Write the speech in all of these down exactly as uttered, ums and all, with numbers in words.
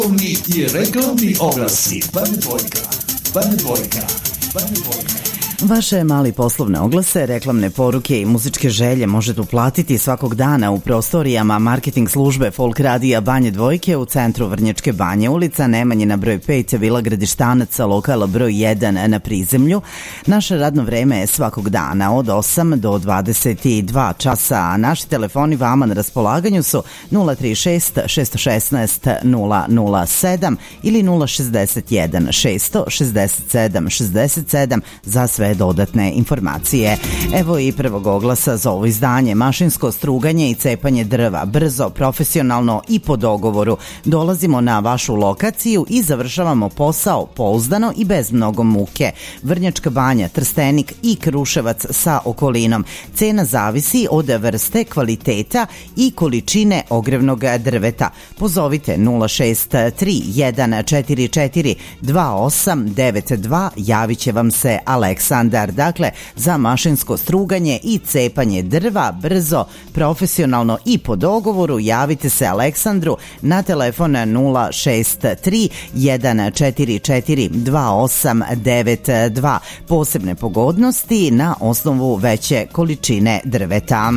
I reklamni oglasi. Bane Dvojka, Bane Dvojka, Bane Dvojka. Vaše mali poslovne oglase, reklamne poruke i muzičke želje možete uplatiti svakog dana u prostorijama marketing službe Folk radija Banje Dvojke u centru Vrnjačke Banje, ulica Nemanjina broj pet, Vila Gradištanaca, lokala broj jedan na prizemlju. Naše radno vreme je svakog dana od osam do dvadeset dva časa, a naši telefoni vama na raspolaganju su nula tri šest šest jedan šest nula nula sedam ili nula šezdeset jedan šest šezdeset sedam šezdeset sedam za sve dodatne informacije. Evo i prvog oglasa za ovo izdanje. Mašinsko struganje i cepanje drva, brzo, profesionalno i po dogovoru. Dolazimo na vašu lokaciju i završavamo posao pouzdano i bez mnogo muke. Vrnjačka Banja, Trstenik i Kruševac sa okolinom. Cena zavisi od vrste, kvaliteta i količine ogrevnog drveta. Pozovite nula šest tri jedan četiri četiri dva osam devet dva, javit će vam se Aleksandar. Dakle, za mašinsko struganje i cepanje drva, brzo, profesionalno i po dogovoru, javite se Aleksandru na telefon nula šest tri jedan četiri četiri dva osam devet dva. Posebne pogodnosti na osnovu veće količine drveta.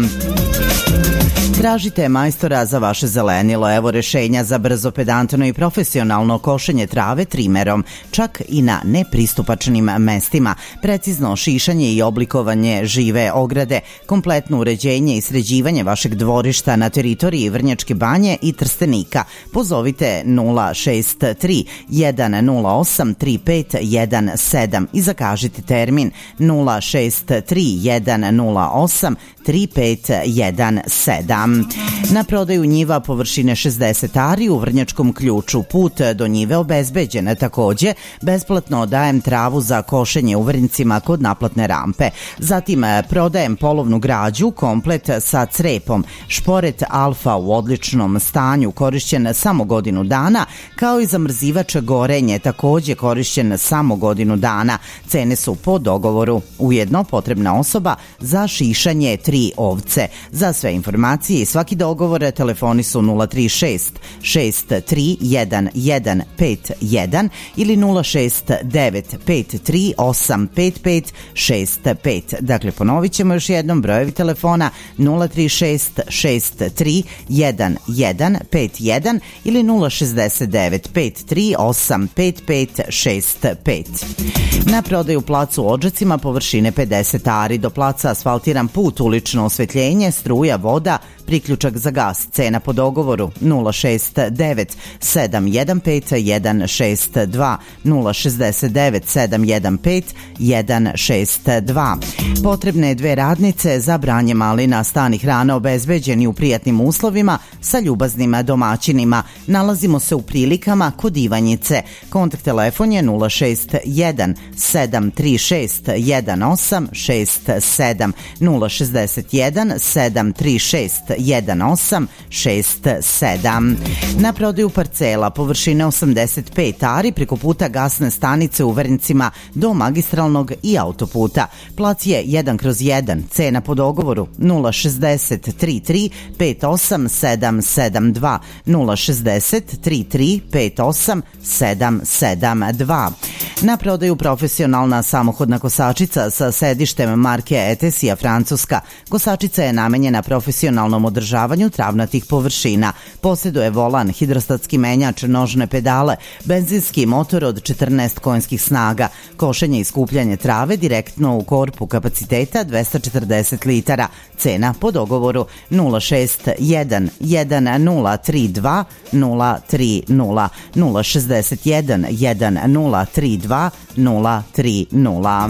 Tražite majstora za vaše zelenilo. Evo rešenja za brzo, pedantno i profesionalno košenje trave trimerom, čak i na nepristupačnim mestima, precizno šišanje i oblikovanje žive ograde, kompletno uređenje i sređivanje vašeg dvorišta na teritoriji Vrnjačke Banje i Trstenika. Pozovite nula šest tri jedan nula osam tri pet jedan sedam i zakažite termin nula šest tri jedan nula osam tri pet jedan sedam. Na prodaju njiva površine šezdeset ari u Vrnjačkom Ključu. Put do njive obezbeđen. Takođe, besplatno dajem travu za košenje u Vrnjcima kod naplatne rampe. Zatim prodajem polovnu građu, komplet sa crepom. Šporet Alfa u odličnom stanju, korišćen samo godinu dana, kao i zamrzivač gorenje, takođe korišćen samo godinu dana. Cene su po dogovoru. Ujedno potrebna osoba za šišanje tri ovce. Za sve informacije i svaki dogovor telefoni su nula tri šest šest tri jedan jedan pet jedan ili nula šest devet pet tri osam pet pet šest pet. Dakle, ponovit ćemo još jednom brojevi telefona nula tri šest šest tri jedan jedan pet jedan ili nula šest devet pet tri osam pet pet šest pet. Na prodaju plac u Odžacima površine pedeset ari, do placa asfaltiran put, ulično osvetljenje, struja, voda, priključak za gas. Cena po dogovoru nula šest devet sedam jedan pet jedan šest dva nula šest devet sedam jedan pet jedan šest dva. Potrebne dve radnice za branje malina, stan i hrana obezbeđeni u prijatnim uslovima sa ljubaznim domaćinima. Nalazimo se u Prilikama kod Ivanjice. Kontakt telefon je nula šest jedan sedam tri šest jedan osam šest sedam nula šest jedan sedam tri šest jedan osam šest sedam. Na prodaju parcela površine osamdeset pet ari preko puta gasne stanice u Vrnjcima do magistralnog i autoputa. Plac je jedan kroz jedan. Cena po dogovoru nula šest tri tri pet osam sedam sedam dva nula šest tri tri pet osam sedam sedam dva. Na prodaju profesionalna samohodna kosačica sa sedištem marke Etesija Francuska. Kosačica je namenjena profesionalnom održavanju travnatih površina. Posjeduje volan, hidrostatski menjač, nožne pedale, benzinski motor od četrnaest konjskih snaga, košenje i skupljanje trave direktno u korpu kapaciteta dvesta četrdeset litara. Cena po dogovoru nula šest jedan jedan nula tri dva nula tri nula nula šest jedan jedan nula tri dva nula tri nula.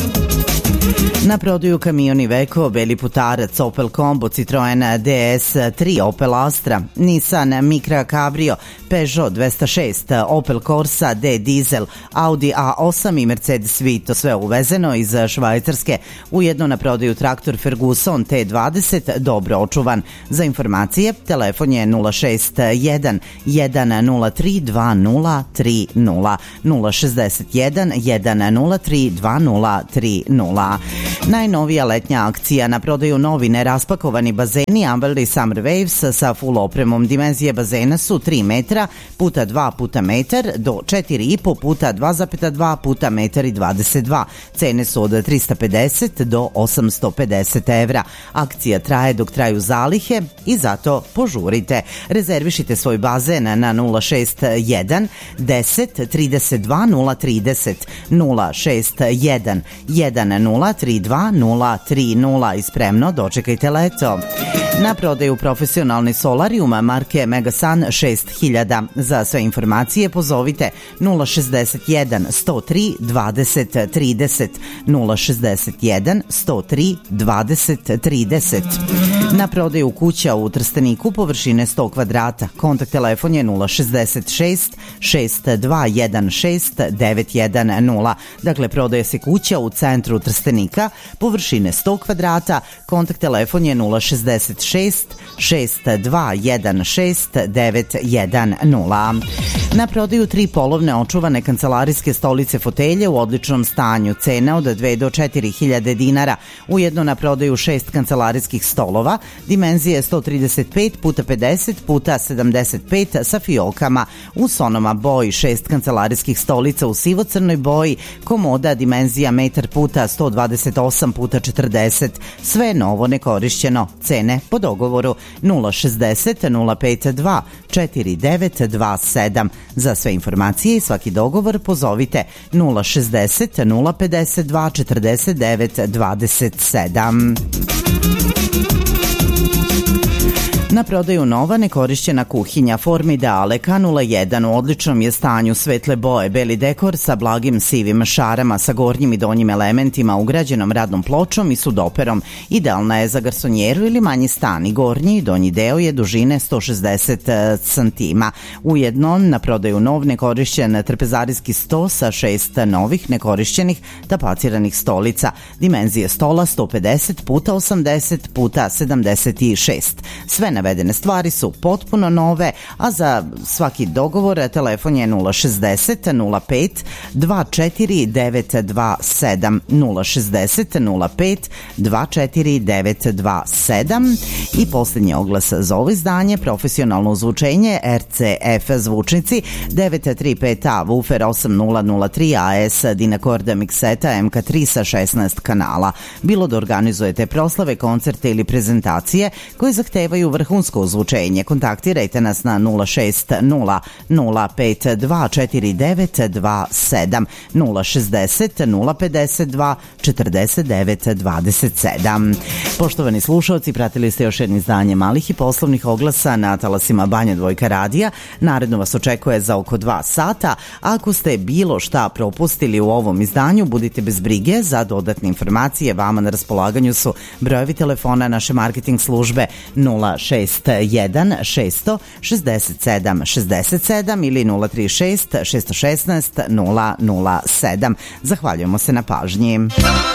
Na prodaju kamion Iveco, Beli Putarac, Opel Combo, Citroen D S tri, Opel Astra, Nissan Micra Cabrio, Peugeot dvesta šest, Opel Corsa D dizel, Audi A osam i Mercedes Vito, sve uvezeno iz Švajcarske. Ujedno na prodaju traktor Ferguson T dvadeset, dobro očuvan. Za informacije, telefon je nula šest jedan jedan nula tri dva nula tri nula nula šest jedan jedan nula tri dva nula tri nula. Najnovija letnja akcija, na prodaju novi neraspakovani bazeni Amberley Summer Waves sa full opremom. Dimenzije bazena su tri metra puta dva puta metar do četiri i po puta dva zarez dva puta metar i dvadeset dva. Cene su od trista pedeset do osamsto pedeset evra. Akcija traje dok traju zalihe i zato požurite. Rezervišite svoj bazen na nula šest jedan deset trideset dva nula trideset, nula šest jedan jedan nula tri dva nula tri nula i spremno dočekajte leto. Na prodaju profesionalni solarium marke Megasun šest hiljada. Za sve informacije pozovite nula šezdeset jedan sto tri dvadeset trideset, nula šezdeset jedan sto tri dvadeset trideset. Na prodaju kuća u Trsteniku površine sto kvadrata. Kontakt telefon je nula šezdeset šest šest dva jedan šest devet jedan nula. Dakle, prodaje se kuća u centru Trstenika, površine sto kvadrata. Kontakt telefon je nula šezdeset šest šest dva jedan šest devet jedan nula. Na prodaju tri polovne očuvane kancelarijske stolice fotelje u odličnom stanju. Cena od dve do četiri hiljade dinara. Ujedno na prodaju šest kancelarijskih stolova. Dimenzije sto trideset pet puta pedeset puta sedamdeset pet sa fiokama. U Sonoma boji šest kancelarijskih stolica u sivo-crnoj boji. Komoda dimenzija metar puta sto dvadeset osam puta četrdeset. Sve novo nekorišćeno. Cene po dogovoru nula šezdeset nula pedeset dva četiri devet dva sedam. Za sve informacije i svaki dogovor pozovite nula šezdeset nula pedeset dva četrdeset devet dvadeset sedam. Na prodaju nova nekorišćena kuhinja Formidale K nula jedan u odličnom je stanju, svetle boje, beli dekor sa blagim sivim šarama sa gornjim i donjim elementima, ugrađenom radnom pločom i sudoperom. Idealna je za garsonjeru ili manji stan i gornji i donji deo je dužine sto šezdeset centimetara. Ujedno na prodaju nov nekorišćen trpezarijski sto sa šest novih nekorišćenih tapaciranih stolica. Dimenzije stola sto pedeset puta osamdeset puta sedamdeset šest. Sve navedene stvari su potpuno nove, a za svaki dogovor telefon je nula šezdeset nula pet dva četiri devet dva sedam, nula šezdeset nula pet dva četiri devet dva sedam. I posljednji oglas za ovo izdanje, profesionalno ozvučenje R C F zvučnici devet tri pet A, Woofer osam nula nula tri A S, Dynacorda mikseta M K tri sa šesnaest kanala. Bilo da organizujete proslave, koncerte ili prezentacije koje zahtevaju vrhunsko ozvučenje, kontaktirajte nas na nula šest nula nula pet dva četiri devet dva sedam, nula šezdeset nula pedeset dva četrdeset devet dvadeset sedam. Poštovani slušalci, pratili ste još jedno izdanje malih i poslovnih oglasa na talasima Banja Dvojka radija. Naredno vas očekuje za oko dva sata. Ako ste bilo šta propustili u ovom izdanju, budite bez brige. Za dodatne informacije vama na raspolaganju su brojevi telefona naše marketing službe nula šest jedan šest šezdeset sedam šezdeset sedam ili nula tri šest šest šesnaest nula nula sedam. Zahvaljujemo se na pažnji.